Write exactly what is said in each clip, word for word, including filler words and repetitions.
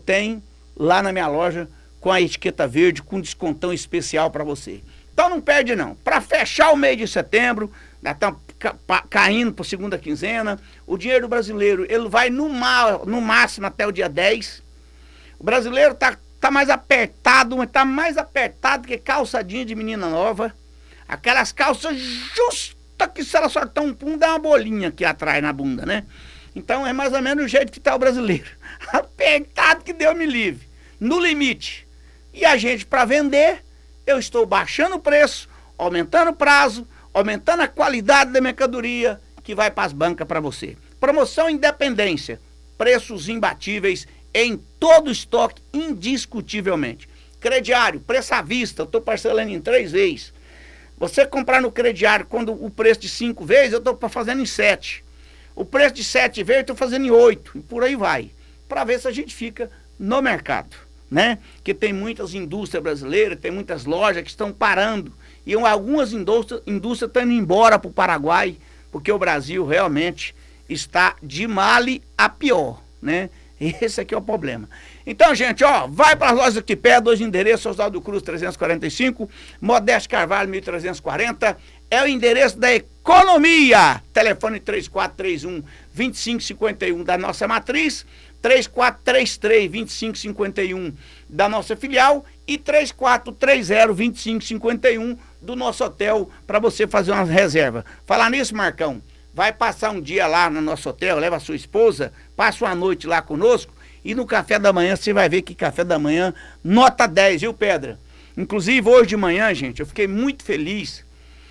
tem lá na minha loja com a etiqueta verde, com descontão especial para você. Então não perde não. Para fechar o mês de setembro, já estamos caindo para a segunda quinzena, o dinheiro brasileiro ele vai no, ma no máximo até o dia dez. O brasileiro está tá mais apertado, mas está mais apertado que calçadinha de menina nova. Aquelas calças justas que se ela soltar um pum, dá uma bolinha aqui atrás na bunda, né? Então é mais ou menos o jeito que está o brasileiro. Apertado que Deus me livre. No limite. E a gente, para vender, eu estou baixando o preço, aumentando o prazo, aumentando a qualidade da mercadoria que vai para as bancas para você. Promoção Independência. Preços imbatíveis em todo o estoque, indiscutivelmente. Crediário, preço à vista, eu estou parcelando em três vezes. Você comprar no crediário quando o preço de cinco vezes, eu estou fazendo em sete. O preço de sete vezes, eu estou fazendo em oito. E por aí vai. Para ver se a gente fica no mercado, né? Que tem muitas indústrias brasileiras, tem muitas lojas que estão parando. E algumas indústrias, indústrias estão indo embora para o Paraguai, porque o Brasil realmente está de male a pior, né? Esse aqui é o problema. Então, gente, ó, vai para as lojas aqui perto, dois endereços, Oswaldo Cruz trezentos e quarenta e cinco, Modeste Carvalho mil trezentos e quarenta, é o endereço da economia. Telefone três quatro três um, dois cinco cinco um da nossa matriz, três quatro três três, dois cinco cinco um da nossa filial e três quatro três zero, dois cinco cinco um do nosso hotel para você fazer uma reserva. Falar nisso, Marcão, vai passar um dia lá no nosso hotel, leva a sua esposa, passa uma noite lá conosco e no café da manhã você vai ver que café da manhã nota dez, viu, Pedra? Inclusive hoje de manhã, gente, eu fiquei muito feliz.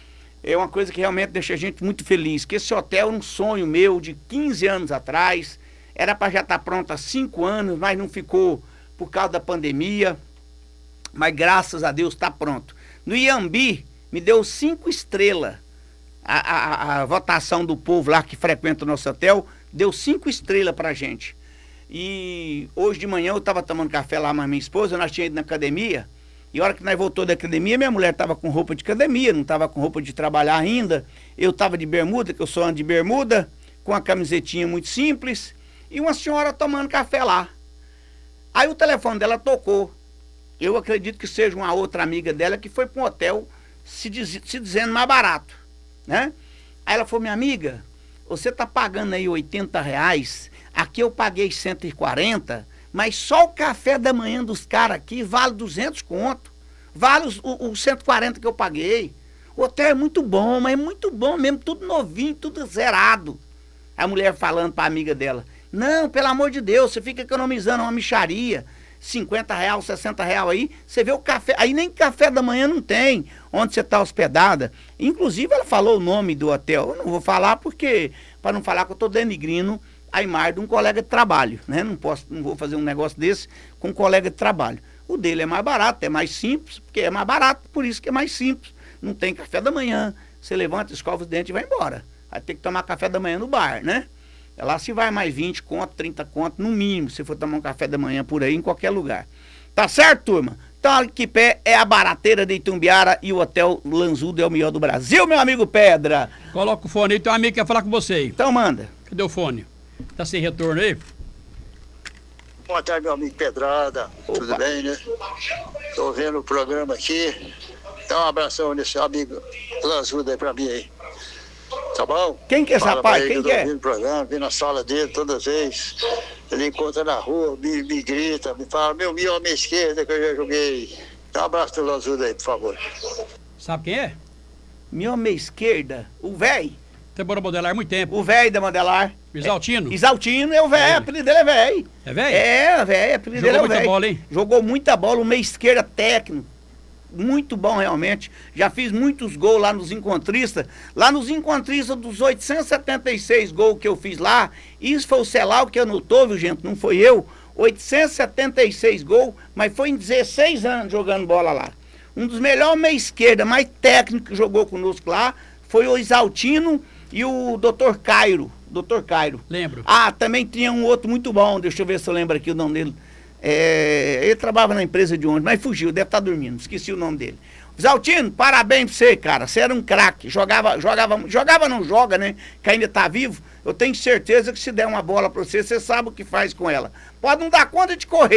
É uma coisa que realmente deixa a gente muito feliz, que esse hotel é um sonho meu de quinze anos atrás, era para já estar pronto há cinco anos, mas não ficou por causa da pandemia, mas graças a Deus está pronto. No Iambi me deu cinco estrelas. A, a, a votação do povo lá que frequenta o nosso hotel deu cinco estrelas pra gente. E hoje de manhã eu estava tomando café lá com a minha esposa, nós tínhamos ido na academia, e a hora que nós voltou da academia, minha mulher estava com roupa de academia, não estava com roupa de trabalhar ainda, eu estava de bermuda, que eu sou ando de bermuda, com uma camisetinha muito simples, e uma senhora tomando café lá. Aí o telefone dela tocou, eu acredito que seja uma outra amiga dela que foi para um hotel se, diz, se dizendo mais barato, né? Aí ela falou, minha amiga, você tá pagando aí oitenta reais, aqui eu paguei cento e quarenta, mas só o café da manhã dos caras aqui vale duzentos conto, vale os, os cento e quarenta que eu paguei. O hotel é muito bom, mas é muito bom mesmo, tudo novinho, tudo zerado. A mulher falando pra amiga dela, não, pelo amor de Deus, você fica economizando uma mixaria, cinquenta reais, sessenta reais aí, você vê o café, aí nem café da manhã não tem, onde você está hospedada. Inclusive ela falou o nome do hotel, eu não vou falar porque, para não falar que eu estou denigrindo a imagem de um colega de trabalho, né? Não posso, não vou fazer um negócio desse com um colega de trabalho. O dele é mais barato, é mais simples, porque é mais barato, por isso que é mais simples. Não tem café da manhã, você levanta, escova os dentes e vai embora. Vai ter que tomar café da manhã no bar, né? Lá se vai mais vinte conto, trinta conto, no mínimo, se for tomar um café da manhã por aí, em qualquer lugar. Tá certo, turma? Então, aqui pé é a Barateira de Itumbiara e o Hotel Lanzudo é o melhor do Brasil, meu amigo Pedra. Coloca o fone aí, tem um amigo que quer falar com você aí. Então manda. Cadê o fone? Tá sem retorno aí? Boa tarde, meu amigo Pedrada. Opa. Tudo bem, né? Tô vendo o programa aqui. Dá um abração nesse amigo Lanzudo aí pra mim aí. Tá bom? Quem que é esse rapaz? Quem que é? Eu tô programa, vim na sala dele todas as vezes. Ele encontra na rua, me, me grita, me fala, meu mil à minha esquerda que eu já joguei. Dá um abraço pro Lanzudo aí, por favor. Sabe quem é? Minha minha esquerda, o velho. Você morou modelar há muito tempo. O velho da Modelar. Exaltino? É, Exaltino é o velho, é. O apelido dele é velho. É velho? É, velho, o apelido dele é o velho. Jogou muita bola, hein? Jogou muita bola, o meia esquerda técnico. Muito bom realmente, já fiz muitos gols lá nos Encontristas, lá nos Encontristas dos oitocentos e setenta e seis gols que eu fiz lá, isso foi o Celal que anotou, viu gente, não foi eu, oitocentos e setenta e seis gols, mas foi em dezesseis anos jogando bola lá. Um dos melhores meia esquerda, mais técnico que jogou conosco lá, foi o Exaltino e o doutor Cairo, doutor Cairo. Lembro. Ah, também tinha um outro muito bom, deixa eu ver se eu lembro aqui o nome dele. É, ele trabalhava na empresa de ônibus, mas fugiu, deve estar dormindo, esqueci o nome dele. Exaltino, parabéns pra você, cara, você era um craque, jogava, jogava, jogava não joga, né, que ainda tá vivo, eu tenho certeza que se der uma bola pra você, você sabe o que faz com ela. Pode não dar conta de correr.